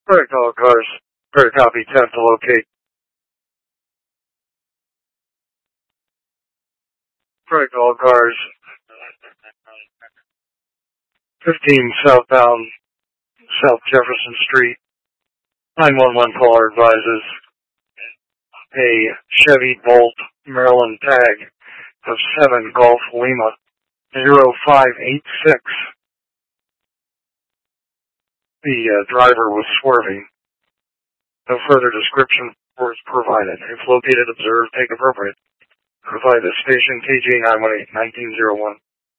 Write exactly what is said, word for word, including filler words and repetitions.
Correct all cars. Clear copy, ten to locate. Correct all cars. fifteen southbound South Jefferson Street. nine one one caller advises a Chevy Bolt Maryland tag of seven Golf Lima zero five eight six. The uh, driver was swerving. No further description was provided. If located, observe, take appropriate. Provide the station K G nine one eight, nineteen oh one.